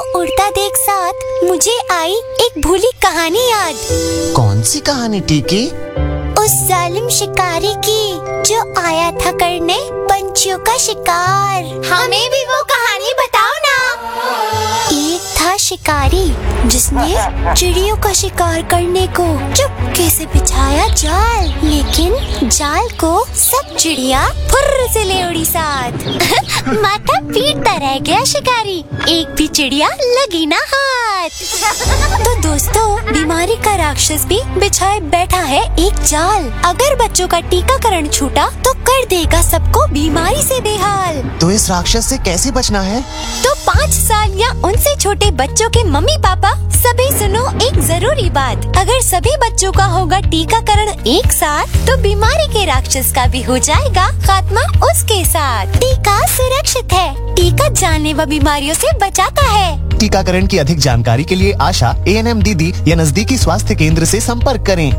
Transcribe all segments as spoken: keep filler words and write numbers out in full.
उड़ता देख साथ मुझे आई एक भूली कहानी याद। कौन सी कहानी टीकी? उस जालिम शिकारी की जो आया था करने पंछियों का शिकार। हमें भी वो कहानी बताओ ना। एक था शिकारी जिसने चिड़ियों का शिकार करने को चुपके से बिछाया जाल, लेकिन जाल को सब चिड़िया फुर्र से ले उड़ी साथ। माथा पीटता रह गया शिकारी, एक भी चिड़िया लगी ना हाथ। तो दोस्तों, बीमारी का राक्षस भी बिछाए बैठा है एक जाल। अगर बच्चों का टीकाकरण छूटा तो कर देगा सबको बीमारी से बेहाल। तो इस राक्षस से कैसे बचना है? तो पाँच साल या उनसे छोटे बच्चों के मम्मी पापा सभी सुनो एक जरूरी बात। अगर सभी बच्चों का होगा टीकाकरण एक साथ तो बीमारी के राक्षस का भी हो जाएगा खात्मा उसके साथ। टीका सुरक्षित है, टीका जानलेवा बीमारियों से बचाता है। टीकाकरण की अधिक जानकारी के लिए आशा, ए एन एम दीदी या नजदीकी स्वास्थ्य केंद्र से संपर्क करें।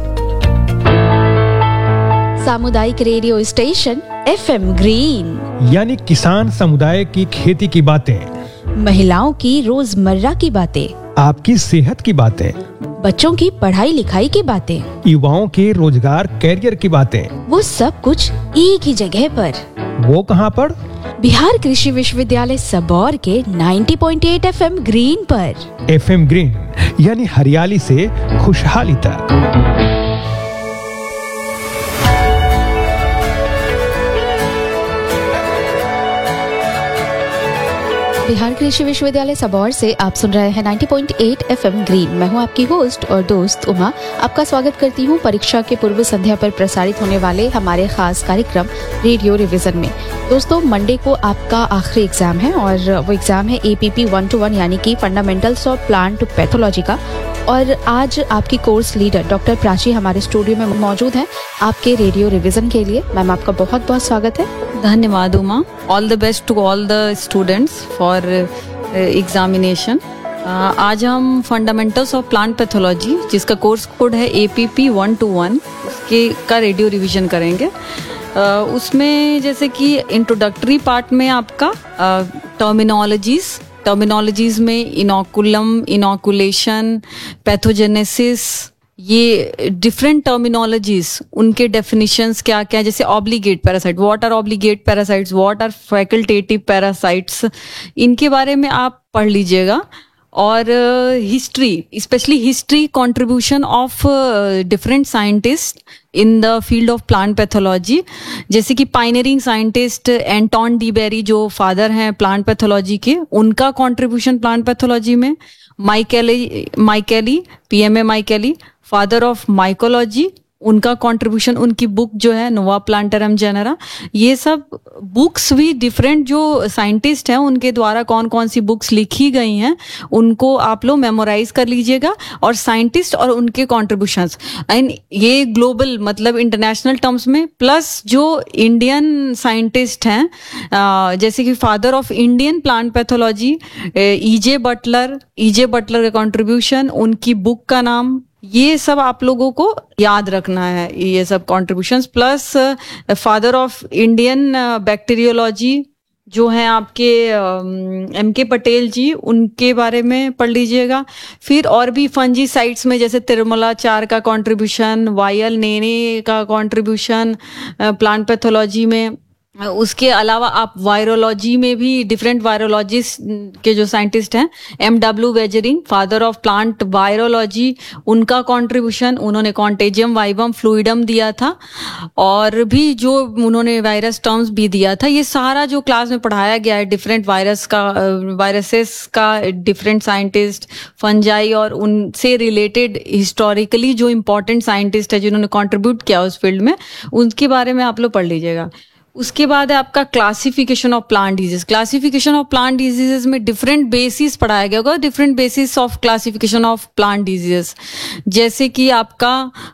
सामुदायिक radio station F M green, यानी किसान समुदाय की खेती की बातें, महिलाओं की रोजमर्रा की बातें, आपकी सेहत की बातें, बच्चों की पढ़ाई लिखाई की बातें, युवाओं के रोजगार कैरियर की बातें, वो सब कुछ एक ही जगह पर। वो कहाँ पर? बिहार कृषि विश्वविद्यालय सबौर के नब्बे पॉइंट आठ एफ एम ग्रीन पर। एफ एम ग्रीन यानी हरियाली से खुशहाली तक। बिहार कृषि विश्वविद्यालय सबौर से आप सुन रहे हैं नब्बे पॉइंट आठ एफ एम ग्रीन। मैं हूं आपकी होस्ट और दोस्त उमा। आपका स्वागत करती हूं परीक्षा के पूर्व संध्या पर प्रसारित होने वाले हमारे खास कार्यक्रम रेडियो रिवीजन में। दोस्तों, मंडे को आपका आखिरी एग्जाम है और वो एग्जाम है A P P one two one यानी कि फंडामेंटल्स ऑफ प्लांट पैथोलॉजी का। और आज आपकी कोर्स लीडर डॉक्टर प्राची हमारे स्टूडियो में मौजूद हैं आपके रेडियो रिवीजन के लिए। मैम, आपका बहुत बहुत स्वागत है। धन्यवाद Uma. All the best to all the students for examination. आज हम फंडामेंटल्स ऑफ प्लांट पैथोलॉजी, जिसका कोर्स कोड है A P P one two one, उसके का रेडियो रिवीजन करेंगे। uh, उसमें जैसे कि इंट्रोडक्टरी पार्ट में आपका टर्मिनोलॉजीज uh, टर्मिनोलॉजीज में इनोकुलम, इनोकुलेशन, पैथोजेनेसिस, ये डिफरेंट टर्मिनोलॉजीज, उनके डेफिनेशंस क्या क्या, जैसे obligate parasite, what are obligate parasites, what are facultative parasites, इनके बारे में आप पढ़ लीजिएगा। और history, specially history contribution of different scientist in the field of plant pathology, जैसे कि pioneering scientist Anton de Bary जो फादर हैं प्लांट पैथोलॉजी के, उनका कंट्रीब्यूशन प्लांट पैथोलॉजी में। माइकेली माइकेली P M A माइकेली, father of mycology, उनका कंट्रीब्यूशन, उनकी book जो है नोवा प्लांटरम जेनेरा। ये सब बुक्स भी डिफरेंट जो साइंटिस्ट हैं उनके द्वारा कौन कौन सी बुक्स लिखी गई हैं उनको आप लोग मेमोराइज कर लीजिएगा, और साइंटिस्ट और उनके कॉन्ट्रीब्यूशंस, एंड ये ग्लोबल मतलब इंटरनेशनल टर्म्स में, प्लस जो इंडियन साइंटिस्ट हैं जैसे कि father of Indian plant pathology E J Butler, E J Butler का कॉन्ट्रीब्यूशन, उनकी बुक का नाम, ये सब आप लोगों को याद रखना है। ये सब contributions plus father of Indian bacteriology जो हैं आपके एम के पटेल जी, उनके बारे में पढ़ लीजिएगा। फिर और भी फंजीसाइड्स में जैसे तिरुमलाचार का कंट्रीब्यूशन, वायल नेने का कंट्रीब्यूशन प्लांट पैथोलॉजी में। उसके अलावा आप वायरोलॉजी में भी डिफरेंट वायरोलॉजिस्ट के जो साइंटिस्ट हैं, M W wagering, father of plant virology, उनका कंट्रीब्यूशन, उन्होंने कॉन्टेजियम वाइवम फ्लूइडम दिया था, और भी जो उन्होंने वायरस टर्म्स भी दिया था। ये सारा जो क्लास में पढ़ाया गया है डिफरेंट वायरस का, वायरसेस का, डिफरेंट साइंटिस्ट, फंजाई और उनसे रिलेटेड हिस्टोरिकली जो इम्पोर्टेंट साइंटिस्ट है जिन्होंने कॉन्ट्रीब्यूट किया उस फील्ड में, उनके बारे में आप लोग पढ़ लीजिएगा। उसके बाद है आपका classification of plant disease. Classification of plant diseases में डिफरेंट बेसिस पढ़ाया गया होगा, different basis of classification of plant diseases, जैसे कि आपका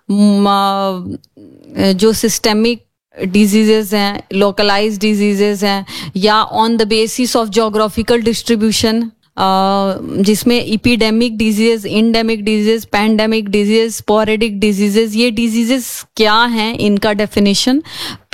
जो सिस्टेमिक डिजीजेस हैं, लोकलाइज्ड डिजीजेस हैं, या on the basis of geographical distribution, जिसमें epidemic disease, endemic disease, pandemic disease, sporadic diseases, ये डिजीजेस क्या हैं, इनका डेफिनेशन।